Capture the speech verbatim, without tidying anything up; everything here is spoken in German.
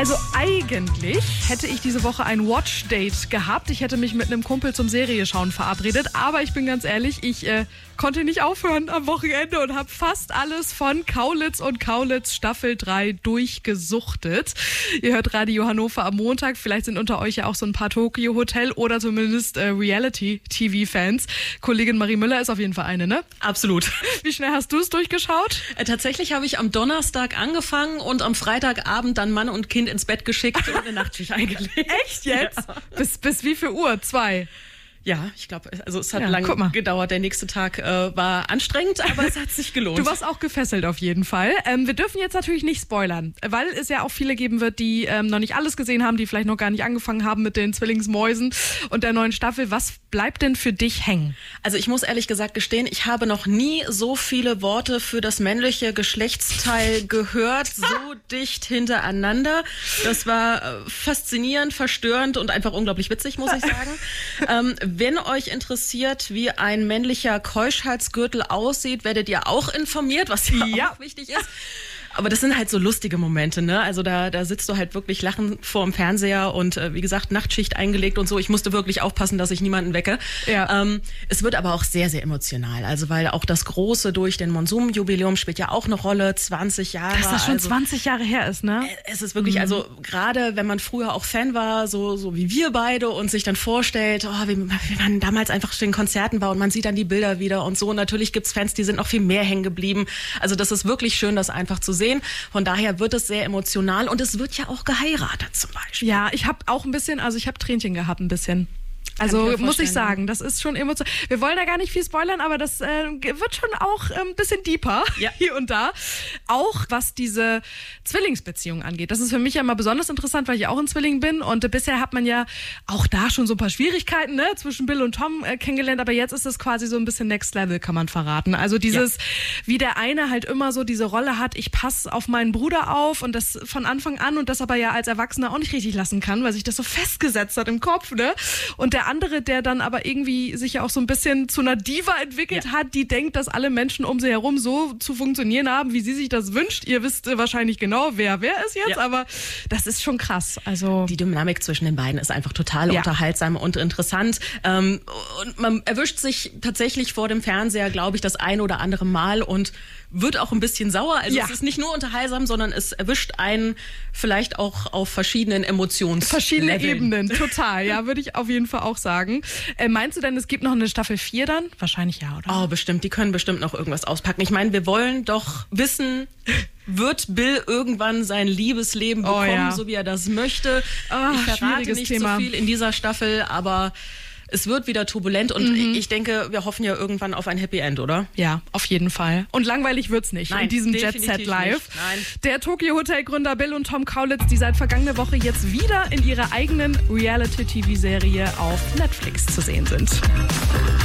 Also eigentlich hätte ich diese Woche ein Watch-Date gehabt. Ich hätte mich mit einem Kumpel zum Serieschauen verabredet. Aber ich bin ganz ehrlich, ich äh, konnte nicht aufhören am Wochenende und habe fast alles von Kaulitz und Kaulitz Staffel drei durchgesuchtet. Ihr hört Radio Hannover am Montag. Vielleicht sind unter euch ja auch so ein paar Tokyo Hotel oder zumindest äh, Reality-T V-Fans. Kollegin Marie Müller ist auf jeden Fall eine, ne? Absolut. Wie schnell hast du es durchgeschaut? Äh, tatsächlich habe ich am Donnerstag angefangen und am Freitagabend dann Mann und Kind ins Bett geschickt und eine Nachtschicht eingelegt. Echt jetzt? Ja. Bis, bis wie viel Uhr? Zwei? Ja, ich glaube, also es hat Ja, lange gedauert. Der nächste Tag äh, war anstrengend, aber es hat sich gelohnt. Du warst auch gefesselt auf jeden Fall. Ähm, wir dürfen jetzt natürlich nicht spoilern, weil es ja auch viele geben wird, die ähm, noch nicht alles gesehen haben, die vielleicht noch gar nicht angefangen haben mit den Zwillingsmäusen und der neuen Staffel. Was bleibt denn für dich hängen? Also ich muss ehrlich gesagt gestehen, ich habe noch nie so viele Worte für das männliche Geschlechtsteil gehört, so dicht hintereinander. Das war äh, faszinierend, verstörend und einfach unglaublich witzig, muss ich sagen. ähm, Wenn euch interessiert, wie ein männlicher Keuschheitsgürtel aussieht, werdet ihr auch informiert, was ja, ja. auch wichtig ist. Aber das sind halt so lustige Momente, ne? Also da, da sitzt du halt wirklich lachend vor dem Fernseher und äh, wie gesagt, Nachtschicht eingelegt und so. Ich musste wirklich aufpassen, dass ich niemanden wecke. Ja. Ähm, es wird aber auch sehr, sehr emotional. Also weil auch das Große durch den Monsum-Jubiläum spielt ja auch eine Rolle. zwanzig Jahre. Dass das schon also, zwanzig Jahre her ist, ne? Es ist wirklich, mhm. also gerade wenn man früher auch Fan war, so, so wie wir beide und sich dann vorstellt, oh, wie, wie man damals einfach zu den Konzerten war und man sieht dann die Bilder wieder und so. Und natürlich gibt's Fans, die sind noch viel mehr hängen geblieben. Also das ist wirklich schön, das einfach zu sehen. Von daher wird es sehr emotional und es wird ja auch geheiratet zum Beispiel. Ja, ich habe auch ein bisschen, also ich habe Tränchen gehabt ein bisschen. Also ich muss ich sagen, das ist schon emotional. Wir wollen da gar nicht viel spoilern, aber das äh, wird schon auch ein ähm, bisschen deeper ja. hier und da. Auch was diese Zwillingsbeziehung angeht. Das ist für mich ja immer besonders interessant, weil ich auch ein Zwilling bin. Und äh, bisher hat man ja auch da schon so ein paar Schwierigkeiten, ne, zwischen Bill und Tom äh, kennengelernt. Aber jetzt ist es quasi so ein bisschen Next Level, kann man verraten. Also dieses, ja. wie der eine halt immer so diese Rolle hat, ich passe auf meinen Bruder auf und das von Anfang an und das aber ja als Erwachsener auch nicht richtig lassen kann, weil sich das so festgesetzt hat im Kopf, ne? Und der andere, der dann aber irgendwie sich ja auch so ein bisschen zu einer Diva entwickelt ja. hat, die denkt, dass alle Menschen um sie herum so zu funktionieren haben, wie sie sich das wünscht. Ihr wisst äh, wahrscheinlich genau, wer wer ist jetzt, ja. aber das ist schon krass. Also die Dynamik zwischen den beiden ist einfach total ja. unterhaltsam und interessant. Ähm, und man erwischt sich tatsächlich vor dem Fernseher, glaube ich, das ein oder andere Mal und wird auch ein bisschen sauer. Also ja. es ist nicht nur unterhaltsam, sondern es erwischt einen vielleicht auch auf verschiedenen Emotions- Verschiedene Leveln. Ebenen, total. Ja, würde ich auf jeden Fall auch sagen. Äh, meinst du denn, es gibt noch eine Staffel vier dann? Wahrscheinlich ja, oder? Oh, bestimmt. Die können bestimmt noch irgendwas auspacken. Ich meine, wir wollen doch wissen, wird Bill irgendwann sein Liebesleben bekommen, oh, ja. so wie er das möchte? Oh, ich verrate nicht Thema. so viel in dieser Staffel, aber es wird wieder turbulent und mhm. ich denke, wir hoffen ja irgendwann auf ein Happy End, oder? Ja, auf jeden Fall. Und langweilig wird's nicht Nein, in diesem Jet Set Live. Der Tokyo Hotel Gründer Bill und Tom Kaulitz, die seit vergangener Woche jetzt wieder in ihrer eigenen Reality-T V-Serie auf Netflix zu sehen sind.